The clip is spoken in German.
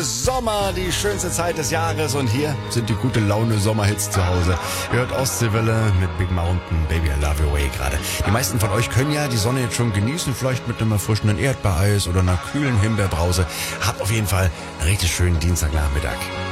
Sommer, die schönste Zeit des Jahres und hier sind die gute Laune Sommerhits zu Hause. Ihr hört Ostseewelle mit Big Mountain, Baby I Love Your Way gerade. Die meisten von euch können ja die Sonne jetzt schon genießen, vielleicht mit einem erfrischenden Erdbeereis oder einer kühlen Himbeerbrause. Habt auf jeden Fall einen richtig schönen Dienstagnachmittag.